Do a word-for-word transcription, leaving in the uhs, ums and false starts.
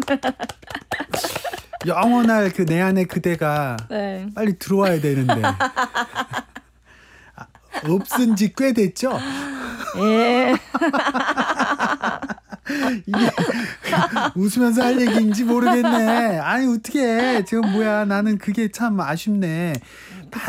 영원할 그 내 안에 그대가 네. 빨리 들어와야 되는데. 아, 없은 지 꽤 됐죠? 예. 이게 웃으면서 할 얘기인지 모르겠네. 아니 어떻게 지금 뭐야 나는 그게 참 아쉽네.